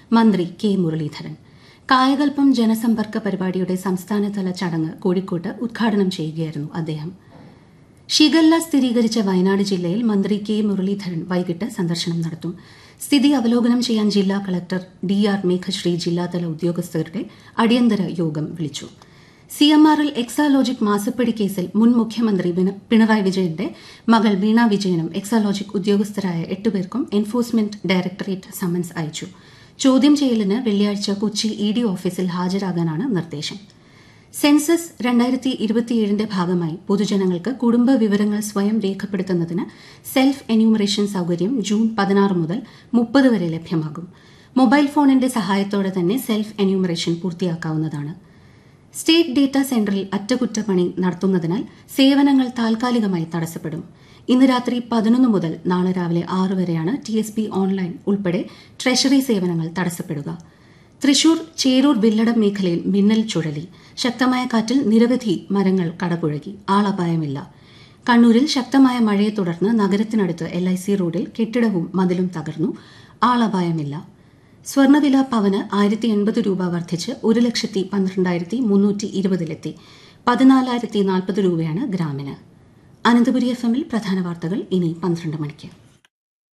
മന്ത്രി കെ മുരളീധരൻ. കായകൽപ്പം ജനസമ്പർക്ക പരിപാടിയുടെ സംസ്ഥാനതല ചടങ്ങ് കോഴിക്കോട്ട് ഉദ്ഘാടനം ചെയ്യുകയായിരുന്നു അദ്ദേഹം. ഷിഗല്ല സ്ഥിരീകരിച്ച വയനാട് ജില്ലയിൽ മന്ത്രി കെ മുരളീധരൻ വൈകിട്ട് സന്ദർശനം നടത്തും. സ്ഥിതി അവലോകനം ചെയ്യാൻ ജില്ലാ കളക്ടർ DR മേഘശ്രീ ജില്ലാതല ഉദ്യോഗസ്ഥരുടെ അടിയന്തര യോഗം വിളിച്ചു. CMRL എക്സാലോജിക് മാസപ്പടി കേസിൽ മുൻ മുഖ്യമന്ത്രി പിണറായി വിജയന്റെ മകൾ വീണ വിജയനും എക്സാലോജിക് ഉദ്യോഗസ്ഥരായ 8 പേർക്കും എൻഫോഴ്സ്മെന്റ് ഡയറക്ടറേറ്റ് സമൻസ് അയച്ചു. ചോദ്യം ചെയ്യലിന് വെള്ളിയാഴ്ച കൊച്ചി ED ഓഫീസിൽ ഹാജരാകാനാണ് നിർദ്ദേശം. സെൻസസ് 2027ന്റെ ഭാഗമായി പൊതുജനങ്ങൾക്ക് കുടുംബ വിവരങ്ങൾ സ്വയം രേഖപ്പെടുത്തുന്നതിന് സെൽഫ് എന്യൂമറേഷൻ സൌകര്യം ജൂൺ 16 മുതൽ 30 വരെ ലഭ്യമാകും. മൊബൈൽ ഫോണിന്റെ സഹായത്തോടെ തന്നെ സെൽഫ് എന്യൂമറേഷൻ പൂർത്തിയാക്കാവുന്നതാണ്. സ്റ്റേറ്റ് ഡേറ്റാ സെന്ററിൽ അറ്റകുറ്റപ്പണി നടത്തുന്നതിനാൽ സേവനങ്ങൾ താൽക്കാലികമായി തടസ്സപ്പെടും. ഇന്ന് രാത്രി 11 മുതൽ നാളെ രാവിലെ 6 വരെയാണ് TSP ഓൺലൈൻ ഉൾപ്പെടെ ട്രഷറി സേവനങ്ങൾ തടസ്സപ്പെടുക. തൃശൂർ ചേരൂർ വില്ലടം മേഖലയിൽ മിന്നൽ ചുഴലി. ശക്തമായ കാറ്റിൽ നിരവധി മരങ്ങൾ കടപുഴകി. ആളപായമില്ല. കണ്ണൂരിൽ ശക്തമായ മഴയെ തുടർന്ന് നഗരത്തിനടുത്ത് LIC റോഡിൽ കെട്ടിടവും മതിലും തകർന്നു. ആളപായമില്ല. സ്വർണ്ണവില പവന് 1080 രൂപ വർദ്ധിച്ച് 1,12,320 14,040 രൂപയാണ് ഗ്രാമിന്. അനന്തപുരി FM-ൽ പ്രധാന വാർത്തകൾ ഇനി 12 മണിക്ക്.